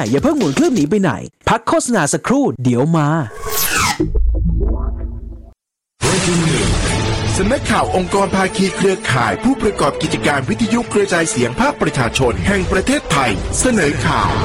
อย่าเพิ่งหมุนเครื่องหนีไปไหนพักโฆษณาสักครู่เดี๋ยวมาสำนักข่าวองค์กรภาคีเครือข่ายผู้ประกอบกิจการวิทยุกระจายเสียงภาคประชาชนแห่งประเทศไทยเสนอข่าว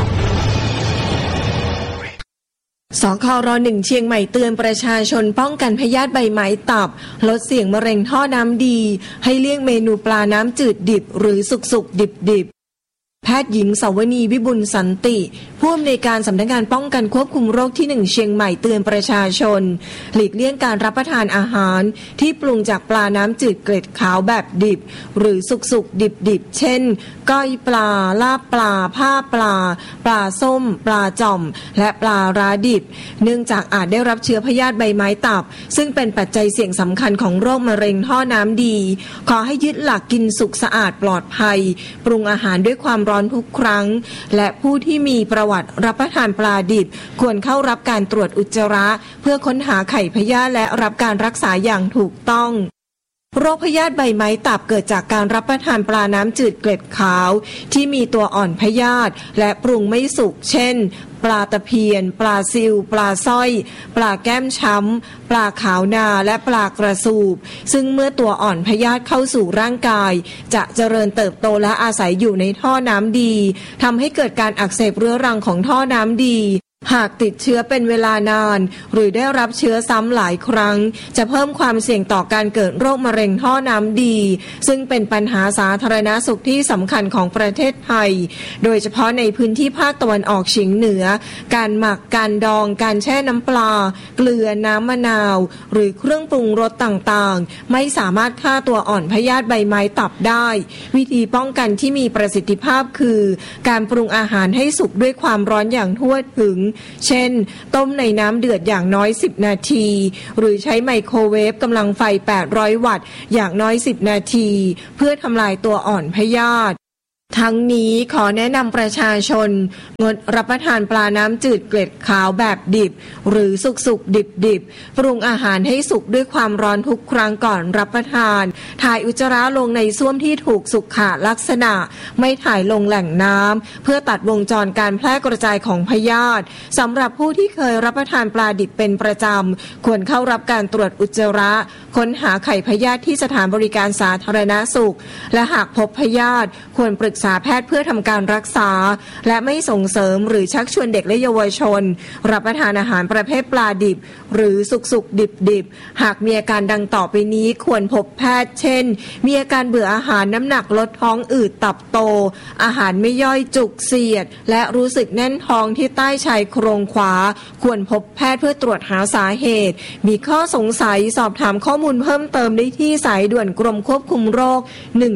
สคร.1 เชียงใหม่เตือนประชาชนป้องกันพยาธิใบไม้ตับลดเสี่ยงมะเร็งท่อน้ำดีให้เลี่ยงเมนูปลาน้ำจืดดิบหรือสุกๆดิบแพทย์หญิงสาวนีวิบุลสันติผู้อำนวยการสำนักงานป้องกันควบคุมโรคที่1เชียงใหม่เตือนประชาชนหลีกเลี่ยงการรับประทานอาหารที่ปรุงจากปลาน้ำจืดเกล็ดขาวแบบดิบหรือสุกๆดิบเช่นก้อยปลาลาบปลาผ้าปลาปลาส้มปลาจ่อมและปลาร้าดิบเนื่องจากอาจได้รับเชื้อพยาธิใบไม้ตับซึ่งเป็นปัจจัยเสี่ยงสำคัญของโรคมะเร็งท่อน้ำดีขอให้ยึดหลักกินสุกสะอาดปลอดภัยปรุงอาหารด้วยความร้อนทุกครั้งและผู้ที่มีประวัติรับประทานปลาดิบควรเข้ารับการตรวจอุจจาระเพื่อค้นหาไข่พยาธิและรับการรักษาอย่างถูกต้องโรคพยาธิใบไม้ตับเกิดจากการรับประทานปลาน้ำจืดเกล็ดขาวที่มีตัวอ่อนพยาธิและปรุงไม่สุกเช่นปลาตะเพียนปลาซิวปลาสร้อยปลาแก้มช้ำปลาขาวนาและปลากระสูบซึ่งเมื่อตัวอ่อนพยาธิเข้าสู่ร่างกายจะเจริญเติบโตและอาศัยอยู่ในท่อน้ำดีทำให้เกิดการอักเสบเรื้อรังของท่อน้ำดีหากติดเชื้อเป็นเวลานานหรือได้รับเชื้อซ้ำหลายครั้งจะเพิ่มความเสี่ยงต่อการเกิดโรคมะเร็งท่อน้ำดีซึ่งเป็นปัญหาสาธารณสุขที่สำคัญของประเทศไทยโดยเฉพาะในพื้นที่ภาคตะวันออกเฉียงเหนือการหมักการดองการแช่น้ำปลาเกลือน้ำมะนาวหรือเครื่องปรุงรสต่างๆไม่สามารถฆ่าตัวอ่อนพยาธิใบไม้ตับได้วิธีป้องกันที่มีประสิทธิภาพคือการปรุงอาหารให้สุกด้วยความร้อนอย่างทั่วถึงเช่นต้มในน้ำเดือดอย่างน้อย10นาทีหรือใช้ไมโครเวฟกำลังไฟ800วัตต์อย่างน้อย10นาทีเพื่อทำลายตัวอ่อนพยาธิทั้งนี้ขอแนะนำประชาชนงดรับประทานปลาน้ำจืดเกล็ดขาวแบบดิบหรือสุกดิบปรุงอาหารให้สุกด้วยความร้อนทุกครั้งก่อนรับประทานถ่ายอุจจาระลงในส้วมที่ถูกสุขลักษณะไม่ถ่ายลงแหล่งน้ำเพื่อตัดวงจรการแพร่กระจายของพยาธิสำหรับผู้ที่เคยรับประทานปลาดิบเป็นประจำควรเข้ารับการตรวจอุจจาระค้นหาไข่พยาธิที่สถานบริการสาธารณสุขและหากพบพยาธิควรปรึกษาแพทย์เพื่อทำการรักษาและไม่ส่งเสริมหรือชักชวนเด็กและเยาวชนรับประทานอาหารประเภทปลาดิบหรือสุกดิบหากมีอาการดังต่อไปนี้ควรพบแพทย์เช่นมีอาการเบื่ออาหารน้ำหนักลดท้องอืดตับโตอาหารไม่ย่อยจุกเสียดและรู้สึกแน่นท้องที่ใต้ชายโครงขวาควรพบแพทย์เพื่อตรวจหาสาเหตุมีข้อสงสัยสอบถามข้อมูลเพิ่มเติมได้ที่สายด่วนกรมควบคุมโรค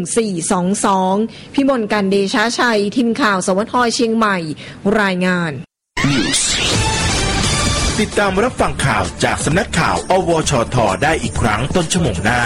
1422พิมลกันเดชะชัยทีมข่าวสวท.เชียงใหม่รายงานติดตามรับฟังข่าวจากสำนักข่าวอวชท.ได้อีกครั้งต้นชั่วโมงหน้า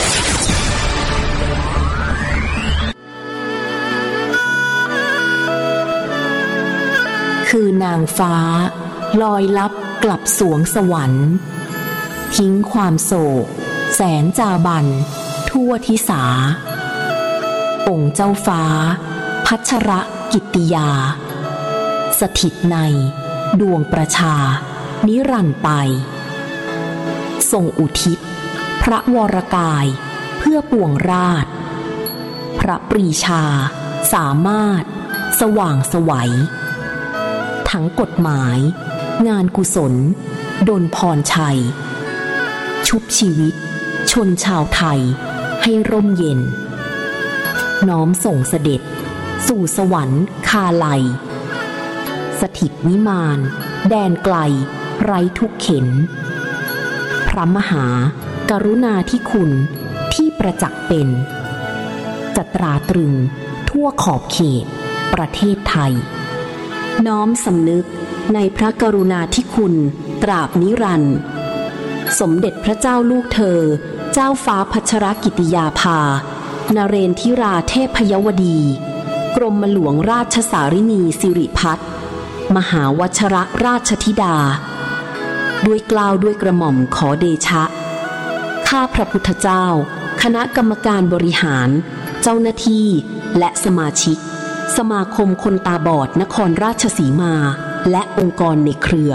คือนางฟ้าลอยลับกลับสวงสวรรค์ทิ้งความโศกแสนจาบันทั่วทิสาองค์เจ้าฟ้าพัชรกิตติยาสถิตในดวงประชานิรันดร์ไปทรงอุทิศพระวรกายเพื่อปวงราชพระปรีชาสามารถสว่างไสวทั้งกฎหมายงานกุศลดลพรชัยชุบชีวิตชนชาวไทยให้ร่มเย็นน้อมส่งเสด็จสู่สวรรค์คาไลสถิตวิมานแดนไกลไร้ทุกเข็ญพระมหากรุณาธิคุณที่ประจักษ์เป็นจะตราตรึงทั่วขอบเขตประเทศไทยน้อมสำนึกในพระกรุณาธิคุณตราบนิรันดร์สมเด็จพระเจ้าลูกเธอเจ้าฟ้าพัชรกิติยาภานเรนทิราเทพยวดีกรมหลวงราชสารินีสิริพัฒน์มหาวชรราชธิดาด้วยเกล้าด้วยกระหม่อมขอเดชะข้าพระพุทธเจ้าคณะกรรมการบริหารเจ้าหน้าที่และสมาชิกสมาคมคนตาบอดนครราชสีมาและองค์กรในเครือ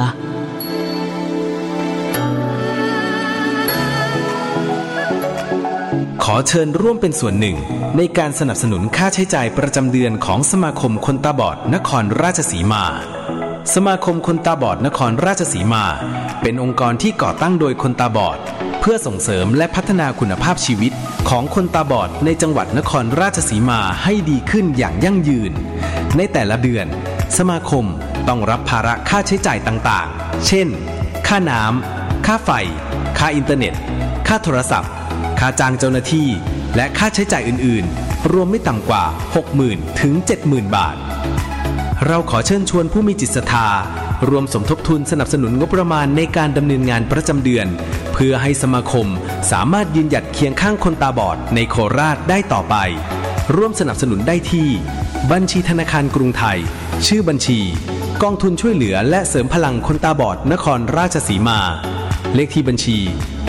ขอเชิญร่วมเป็นส่วนหนึ่งในการสนับสนุนค่าใช้จ่ายประจำเดือนของสมาคมคนตาบอดนครราชสีมาสมาคมคนตาบอดนครราชสีมาเป็นองค์กรที่ก่อตั้งโดยคนตาบอดเพื่อส่งเสริมและพัฒนาคุณภาพชีวิตของคนตาบอดในจังหวัดนครราชสีมาให้ดีขึ้นอย่างยั่งยืนในแต่ละเดือนสมาคมต้องรับภาระค่าใช้จ่ายต่างๆเช่นค่าน้ำค่าไฟค่าอินเทอร์เน็ตค่าโทรศัพท์ค่าจ้างเจ้าหน้าที่และค่าใช้จ่ายอื่นๆรวมไม่ต่ำกว่า 60,000 ถึง 70,000 บาทเราขอเชิญชวนผู้มีจิตศรัทธารวมสมทบทุนสนับสนุนงบประมาณในการดำเนินงานประจำเดือนเพื่อให้สมาคมสามารถยืนหยัดเคียงข้างคนตาบอดในโคราชได้ต่อไปร่วมสนับสนุนได้ที่บัญชีธนาคารกรุงไทยชื่อบัญชีกองทุนช่วยเหลือและเสริมพลังคนตาบอดนครราชสีมาเลขที่บัญชี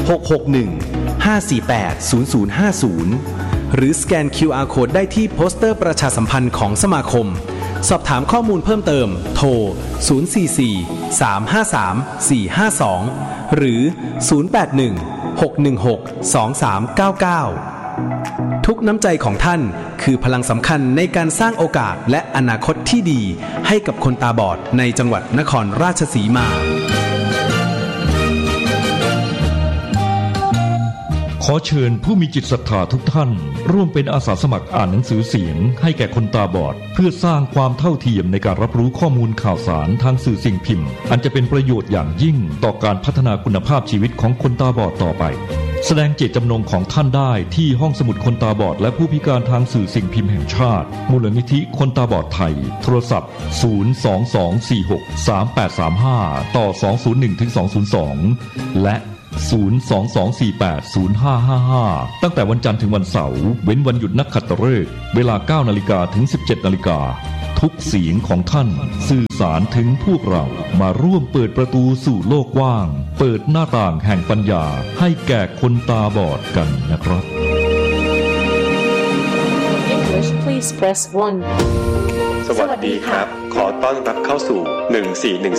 661-548-0050หรือสแกน QR Code ได้ที่โปสเตอร์ประชาสัมพันธ์ของสมาคมสอบถามข้อมูลเพิ่มเติมโทร044-353-452หรือ081-616-2399ทุกน้ำใจของท่านคือพลังสำคัญในการสร้างโอกาสและอนาคตที่ดีให้กับคนตาบอดในจังหวัดนครราชสีมาขอเชิญผู้มีจิตศรัทธาทุกท่านร่วมเป็นอาสาสมัครอ่านหนังสือเสียงให้แก่คนตาบอดเพื่อสร้างความเท่าเทียมในการรับรู้ข้อมูลข่าวสารทางสื่อสิ่งพิมพ์อันจะเป็นประโยชน์อย่างยิ่งต่อการพัฒนาคุณภาพชีวิตของคนตาบอดต่อไปแสดงเจตจำนงของท่านได้ที่ห้องสมุดคนตาบอดและผู้พิการทางสื่อสิ่งพิมพ์แห่งชาติมูลนิธิคนตาบอดไทยโทรศัพท์022463835ต่อ201-202และ022480555ตั้งแต่วันจันทร์ถึงวันเสาร์เว้นวันหยุดนักขัตฤกษ์เวลา 9:00 นถึง 17:00 นทุกเสียงของท่านสื่อสารถึงพวกเรามาร่วมเปิดประตูสู่โลกกว้างเปิดหน้าต่างแห่งปัญญาให้แก่คนตาบอดกันนะครับ English please press 1 สวัสดีครับขอต้อนรับเข้าสู่1414